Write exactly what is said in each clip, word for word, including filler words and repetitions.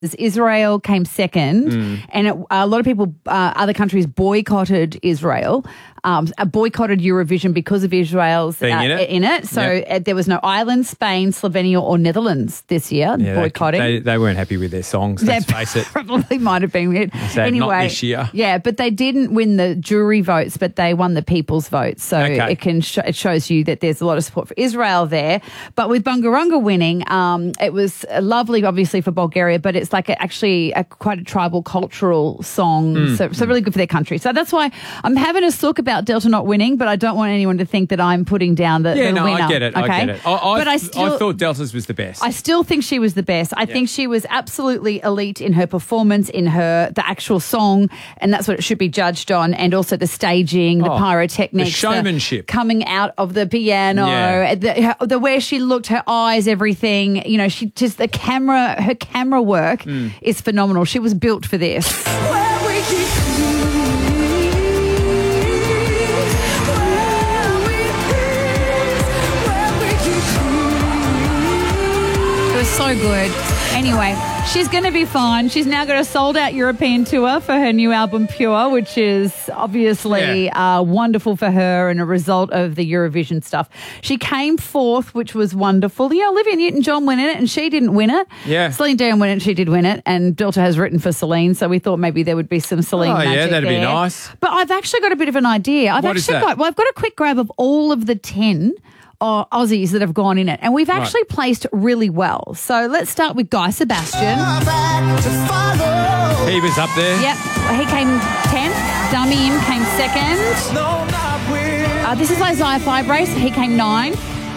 Israel came second, mm. and it, a lot of people, uh, other countries boycotted Israel, um, boycotted Eurovision because of Israel's uh, in, it. in it. So yep. uh, there was no Ireland, Spain, Slovenia or Netherlands this year yeah, boycotting. They, they weren't happy with their songs, let's they face it. Probably might have been it. So anyway, not this year. Yeah, but they didn't win the jury votes, but they won the people's votes. So okay. it can sh- it shows you that there's a lot of support for Israel there. But with Bungarunga winning, um, it was lovely, obviously, for Bulgaria, but it's like a, actually a, quite a tribal cultural song, mm. so, so really good for their country. So that's why I'm having a sook about Delta not winning, but I don't want anyone to think that I'm putting down the, yeah, the no, winner. I get it. Okay? I get it. I, I, but I, still, I thought Delta's was the best. I still think she was the best. I yeah. think she was absolutely elite in her performance, in her the actual song, and that's what it should be judged on, and also the staging, the oh, pyrotechnics, the showmanship, the coming out of the piano, yeah. the, the where she looked, her eyes, everything. You know, she just the camera, her camera work mm. is phenomenal. She was built for this. It was so good. Anyway, she's going to be fine. She's now got a sold-out European tour for her new album, Pure, which is obviously yeah. uh, wonderful for her and a result of the Eurovision stuff. She came fourth, which was wonderful. You know, Olivia Newton-John won it, and she didn't win it. Yeah. Celine Dion won it, she did win it, and Delta has written for Celine, so we thought maybe there would be some Celine oh, magic yeah, that'd there. be nice. But I've actually got a bit of an idea. I've what actually is that? got, well, I've got a quick grab of all of the ten Or Aussies that have gone in it. And we've actually right. placed really well. So let's start with Guy Sebastian. He was up there. Yep. He came tenth. Dummy Im came second. Uh, this is Isaiah Fibrace. He came ninth.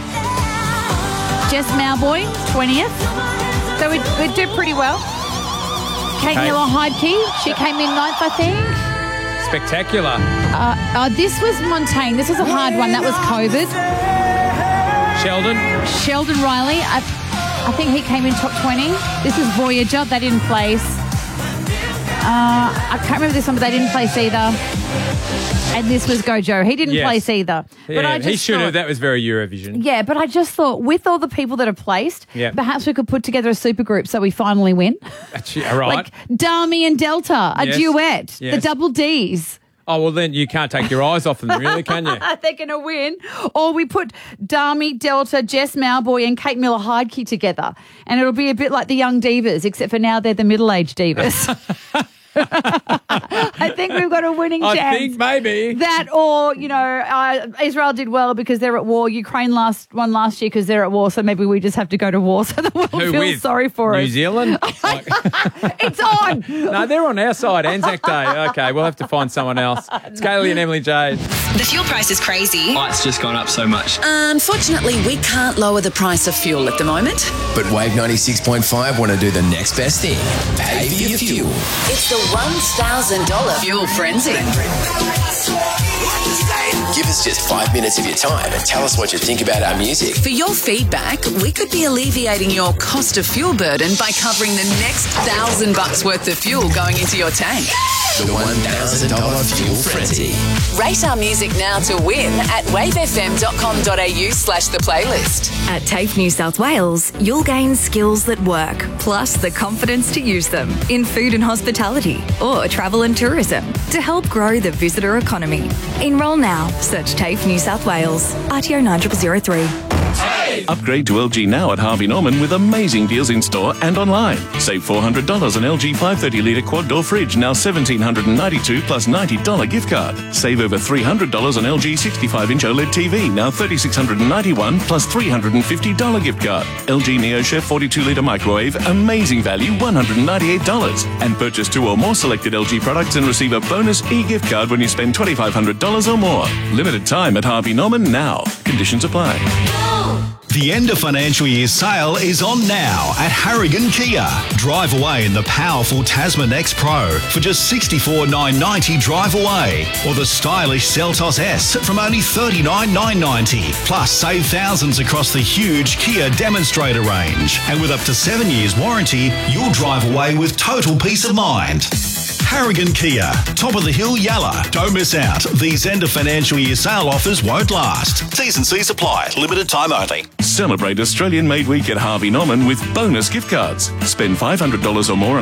Jess Mauboy, twentieth. So we, we did pretty well. Kate okay. Miller-Heidke, she came in ninth, I think. Spectacular. Uh, uh, this was Montaigne. This was a hard one. That was COVID. Sheldon. Sheldon Riley. I, I think he came in top twenty. This is Voyager. They didn't place. Uh, I can't remember this one, but they didn't place either. And this was Gojo. He didn't yes. place either. Yeah, but I just he should thought, have. That was very Eurovision. Yeah, but I just thought with all the people that are placed, yeah. perhaps we could put together a super group so we finally win. That's all right. Like Dami and Delta, a yes. duet, yes. the double Ds. Oh, well, then you can't take your eyes off them, really, can you? They're going to win. Or we put Dami, Delta, Jess Mauboy and Kate Miller-Heidke together. And it'll be a bit like the Young Divas, except for now they're the middle-aged divas. I think we've got a winning chance. I think maybe. That or, you know, uh, Israel did well because they're at war. Ukraine last won last year because they're at war. So maybe we just have to go to war so the world Who feels with? sorry for New us. New Zealand? It's on. No, they're on our side. Anzac Day. Okay, we'll have to find someone else. It's Kaylee and Emily Jade. The fuel price is crazy. Oh, it's just gone up so much. Unfortunately, we can't lower the price of fuel at the moment. But Wave ninety-six point five want to do the next best thing. Pay for your fuel. It's the one thousand dollars Fuel Frenzy. Give us just five minutes of your time and tell us what you think about our music. For your feedback, we could be alleviating your cost of fuel burden by covering the next thousand bucks worth of fuel going into your tank. The one thousand dollars Fuel Frenzy. Rate our music now to win at wavefm.com.au slash the playlist. At TAFE New South Wales, you'll gain skills that work, plus the confidence to use them in food and hospitality or travel and tourism to help grow the visitor economy. Enrol now. Search TAFE New South Wales. R T O nine zero zero three. Upgrade to L G now at Harvey Norman with amazing deals in store and online. Save four hundred dollars on L G five hundred thirty litre quad door fridge, now one thousand seven hundred ninety-two dollars plus ninety dollars gift card. Save over three hundred dollars on L G sixty-five inch OLED T V, now three thousand six hundred ninety-one dollars plus three hundred fifty dollars gift card. L G NeoChef forty-two litre microwave, amazing value, one hundred ninety-eight dollars. And purchase two or more selected L G products and receive a bonus e-gift card when you spend two thousand five hundred dollars or more. Limited time at Harvey Norman now. Conditions apply. The end of financial year sale is on now at Harrigan Kia. Drive away in the powerful Tasman X Pro for just sixty-four thousand nine hundred ninety dollars drive away, or the stylish Seltos S from only thirty-nine thousand nine hundred ninety dollars. Plus, save thousands across the huge Kia demonstrator range. And with up to seven years warranty, you'll drive away with total peace of mind. Harrigan Kia, top of the hill Yalla. Don't miss out. These end of financial year sale offers won't last. T's and C's apply. Limited time only. Celebrate Australian Made Week at Harvey Norman with bonus gift cards. Spend five hundred dollars or more on